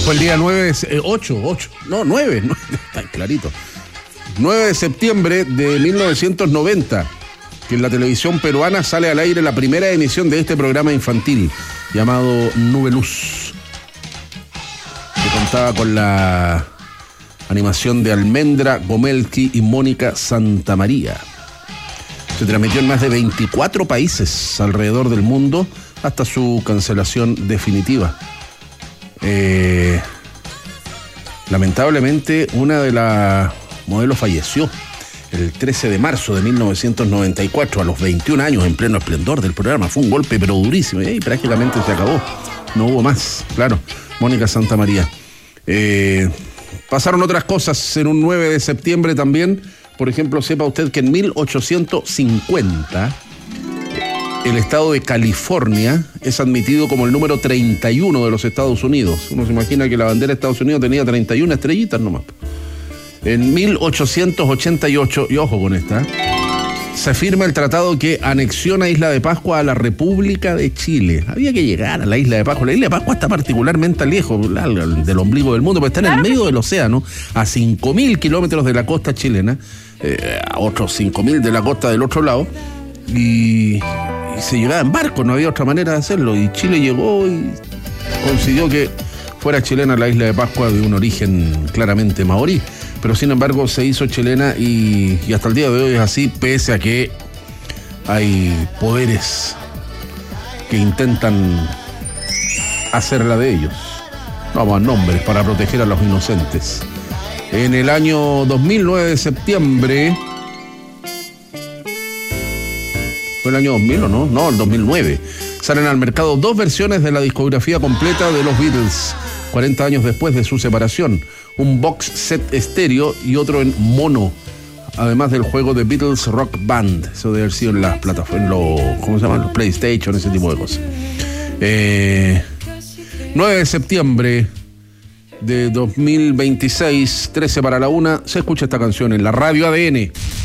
Fue el día 9, 9, está clarito. 9 de septiembre de 1990, que en la televisión peruana sale al aire la primera emisión de este programa infantil, llamado Nube Luz, que contaba con la animación de Almendra Gomelki y Mónica Santamaría. Se transmitió en más de 24 países alrededor del mundo hasta su cancelación definitiva. Lamentablemente, una de las modelos falleció el 13 de marzo de 1994, a los 21 años, en pleno esplendor del programa. Fue un golpe, pero durísimo, y prácticamente se acabó. No hubo más, claro. Mónica Santamaría. Pasaron otras cosas en un 9 de septiembre también. Por ejemplo, sepa usted que en 1850... el estado de California es admitido como el número 31 de los Estados Unidos. Uno se imagina que la bandera de Estados Unidos tenía 31 estrellitas nomás. En 1888, y ojo con esta, se firma el tratado que anexiona Isla de Pascua a la República de Chile. Había que llegar a la Isla de Pascua. La Isla de Pascua está particularmente lejos del ombligo del mundo, porque está en el medio del océano, a 5.000 kilómetros de la costa chilena, a otros 5.000 de la costa del otro lado, y se llegaba en barco, no había otra manera de hacerlo, y Chile llegó y consiguió que fuera chilena la Isla de Pascua, de un origen claramente maorí, pero sin embargo se hizo chilena y hasta el día de hoy es así, pese a que hay poderes que intentan hacerla de ellos. No vamos a nombres para proteger a los inocentes. En el año 2009 de septiembre... ¿Fue el año 2000 o no? No, el 2009. Salen al mercado 2 versiones de la discografía completa de los Beatles, 40 años después de su separación. Un box set estéreo y otro en mono, además del juego de Beatles Rock Band. Eso debe haber sido en las plataformas, ¿cómo se llaman? Los PlayStation, ese tipo de cosas. 9 de septiembre de 2026, 13 para la 1, se escucha esta canción en la Radio ADN.